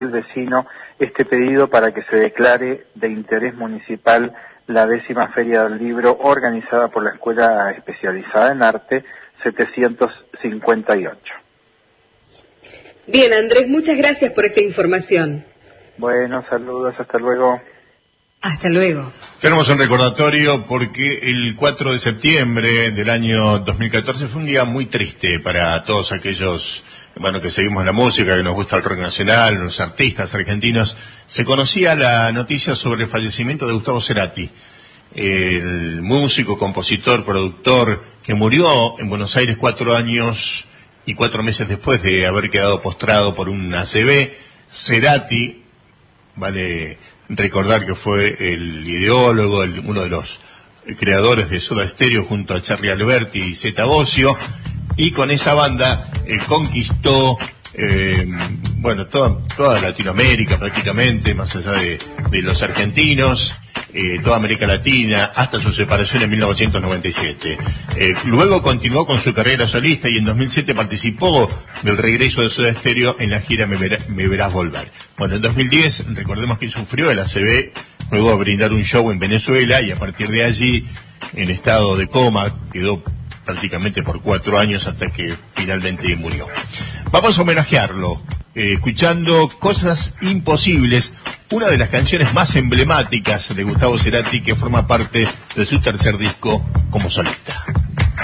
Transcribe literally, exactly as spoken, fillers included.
el vecino este pedido para que se declare de interés municipal la décima Feria del Libro organizada por la Escuela Especializada en Arte setecientos cincuenta y ocho. Bien, Andrés, muchas gracias por esta información. Bueno, saludos, hasta luego. Hasta luego. Tenemos un recordatorio porque el cuatro de septiembre del año dos mil catorce fue un día muy triste para todos aquellos, bueno, que seguimos la música, que nos gusta el rock nacional, los artistas argentinos. Se conocía la noticia sobre el fallecimiento de Gustavo Cerati, el músico, compositor, productor, que murió en Buenos Aires cuatro años y cuatro meses después de haber quedado postrado por un A C V. Cerati, vale recordar que fue el ideólogo, el, uno de los creadores de Soda Stereo junto a Charly Alberti y Zeta Bosio, y con esa banda eh, conquistó eh, bueno toda, toda Latinoamérica prácticamente, más allá de, de los argentinos, eh, toda América Latina, hasta su separación en mil novecientos noventa y siete. Eh, luego continuó con su carrera solista y en dos mil siete participó del regreso de Soda Stereo en la gira Me, Verá, Me Verás Volver. Bueno, en dos mil diez, recordemos que sufrió el A C V, luego a brindar un show en Venezuela y a partir de allí, en estado de coma, quedó prácticamente por cuatro años hasta que finalmente murió. Vamos a homenajearlo, eh, escuchando Cosas Imposibles, una de las canciones más emblemáticas de Gustavo Cerati, que forma parte de su tercer disco como solista.